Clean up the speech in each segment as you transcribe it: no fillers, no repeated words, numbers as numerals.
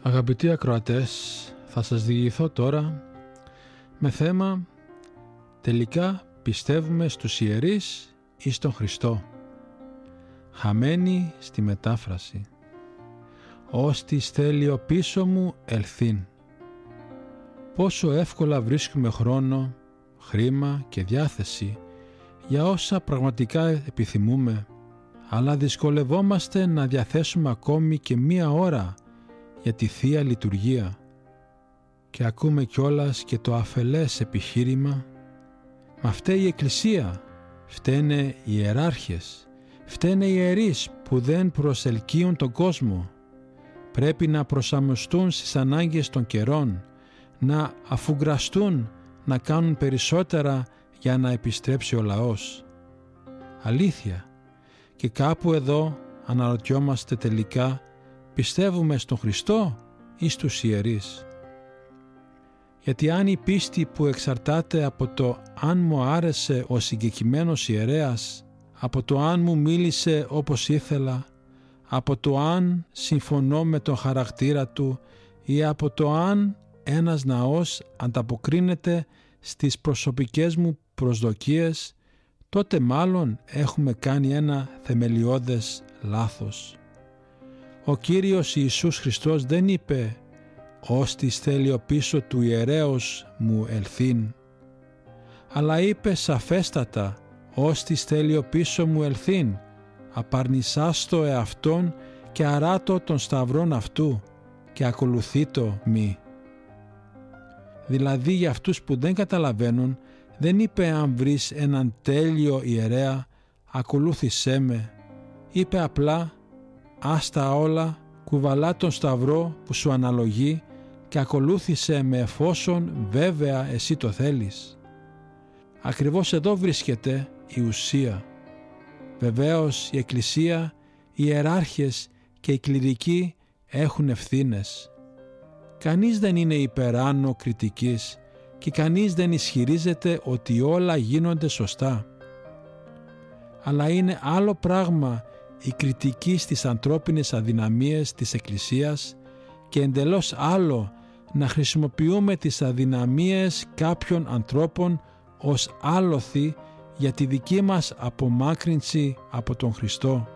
Αγαπητοί ακροατές, θα σας διηγηθώ τώρα με θέμα «Τελικά πιστεύουμε στους ιερείς ή στον Χριστό?» Χαμένη στη μετάφραση. «Ώστις θέλει ο πίσω μου ελθύν». Πόσο εύκολα βρίσκουμε χρόνο, χρήμα και διάθεση για όσα πραγματικά επιθυμούμε, αλλά δυσκολευόμαστε να διαθέσουμε ακόμη και 1 ώρα για τη Θεία Λειτουργία. Και ακούμε κιόλας και το αφελές επιχείρημα «Μα φταίει η Εκκλησία, φταίνε οι ιεράρχες, φταίνε οι ιερείς που δεν προσελκύουν τον κόσμο. Πρέπει να προσαρμοστούν στις ανάγκες των καιρών, να αφουγκραστούν, να κάνουν περισσότερα για να επιστρέψει ο λαός». Αλήθεια. Και κάπου εδώ αναρωτιόμαστε τελικά, πιστεύουμε στον Χριστό ή στους ιερείς? Γιατί αν η πίστη που εξαρτάται από το αν μου άρεσε ο συγκεκριμένος ιερέας, από το αν μου μίλησε όπως ήθελα, από το αν συμφωνώ με τον χαρακτήρα του ή από το αν ένας ναός ανταποκρίνεται στις προσωπικές μου προσδοκίες, τότε μάλλον έχουμε κάνει ένα θεμελιώδες λάθος. Ο Κύριος Ιησούς Χριστός δεν είπε «Ώστις θέλει ο πίσω του ιερέως μου ελθύν», αλλά είπε σαφέστατα «Ώστις θέλει ο πίσω μου ελθύν, απαρνησάστο εαυτόν και αράτω των σταυρών αυτού και ακολουθείτο μη». Δηλαδή για αυτούς που δεν καταλαβαίνουν, δεν είπε «Αν βρεις έναν τέλειο ιερέα, ακολούθησέ με». Είπε απλά «Άστα όλα, κουβαλά τον σταυρό που σου αναλογεί και ακολούθησε με εφόσον βέβαια εσύ το θέλεις». Ακριβώς εδώ βρίσκεται η ουσία. Βεβαίως η Εκκλησία, οι ιεράρχες και οι κληρικοί έχουν ευθύνες. Κανείς δεν είναι υπεράνω κριτικής και κανείς δεν ισχυρίζεται ότι όλα γίνονται σωστά. Αλλά είναι άλλο πράγμα η κριτική στις ανθρώπινες αδυναμίες της Εκκλησίας και εντελώς άλλο να χρησιμοποιούμε τις αδυναμίες κάποιων ανθρώπων ως άλοθη για τη δική μας απομάκρυνση από τον Χριστό.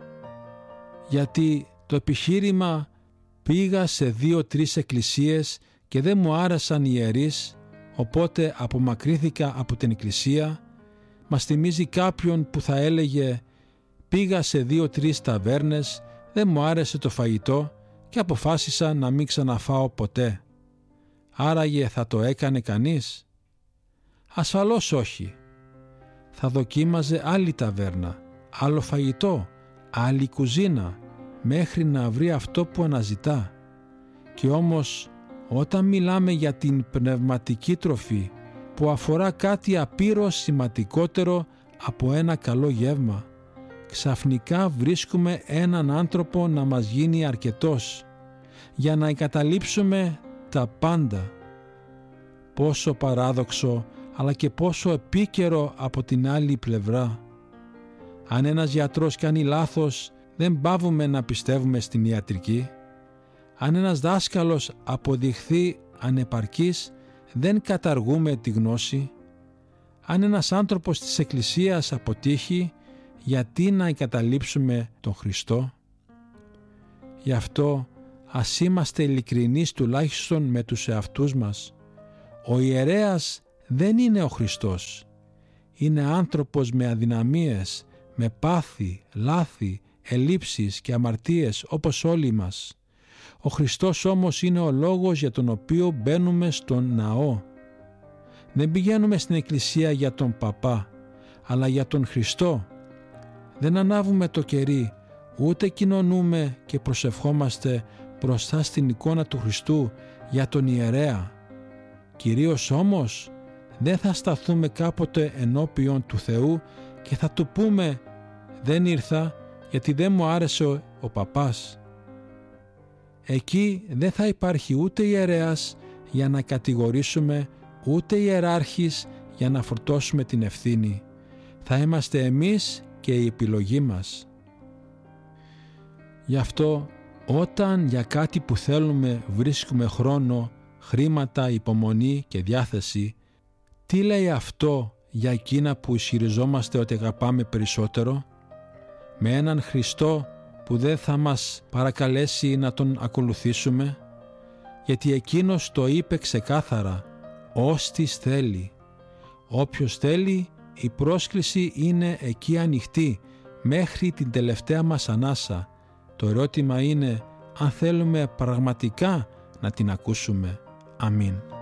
Γιατί το επιχείρημα «πήγα σε 2-3 εκκλησίες και δεν μου άρεσαν οι ιερείς, οπότε απομακρύνθηκα από την Εκκλησία» μας θυμίζει κάποιον που θα έλεγε «πήγα σε 2-3 ταβέρνες, δεν μου άρεσε το φαγητό και αποφάσισα να μην ξαναφάω ποτέ». Άραγε θα το έκανε κανείς? Ασφαλώς όχι. Θα δοκίμαζε άλλη ταβέρνα, άλλο φαγητό, άλλη κουζίνα, μέχρι να βρει αυτό που αναζητά. Και όμως όταν μιλάμε για την πνευματική τροφή που αφορά κάτι απείρως σημαντικότερο από ένα καλό γεύμα, ξαφνικά βρίσκουμε έναν άνθρωπο να μας γίνει αρκετός για να εγκαταλείψουμε τα πάντα. Πόσο παράδοξο αλλά και πόσο επίκαιρο από την άλλη πλευρά. Αν ένας γιατρός κάνει λάθος, δεν παύουμε να πιστεύουμε στην ιατρική. Αν ένας δάσκαλος αποδειχθεί ανεπαρκής, δεν καταργούμε τη γνώση. Αν ένας άνθρωπος της Εκκλησίας αποτύχει, γιατί να εγκαταλείψουμε τον Χριστό? Γι' αυτό ας είμαστε ειλικρινείς τουλάχιστον με τους εαυτούς μας. Ο ιερέας δεν είναι ο Χριστός. Είναι άνθρωπος με αδυναμίες, με πάθη, λάθη, ελλείψεις και αμαρτίες όπως όλοι μας. Ο Χριστός όμως είναι ο λόγος για τον οποίο μπαίνουμε στον ναό. Δεν πηγαίνουμε στην Εκκλησία για τον παπά, αλλά για τον Χριστό. Δεν ανάβουμε το κερί, ούτε κοινωνούμε και προσευχόμαστε μπροστά στην εικόνα του Χριστού για τον ιερέα. Κυρίως όμως δεν θα σταθούμε κάποτε ενώπιον του Θεού και θα του πούμε «Δεν ήρθα γιατί δεν μου άρεσε ο παπάς». Εκεί δεν θα υπάρχει ούτε ιερέας για να κατηγορήσουμε, ούτε ιεράρχης για να φορτώσουμε την ευθύνη. Θα είμαστε εμείς και η επιλογή μας. Γι' αυτό Όταν για κάτι που θέλουμε βρίσκουμε χρόνο, χρήματα, υπομονή και διάθεση, τι λέει αυτό για εκείνα που ισχυριζόμαστε ότι αγαπάμε περισσότερο? Με έναν Χριστό που δεν θα μας παρακαλέσει να Τον ακολουθήσουμε, γιατί Εκείνος το είπε ξεκάθαρα, «Όστις θέλει». Όποιος θέλει, η πρόσκληση είναι εκεί ανοιχτή μέχρι την τελευταία μας ανάσα. Το ερώτημα είναι αν θέλουμε πραγματικά να την ακούσουμε. Αμήν.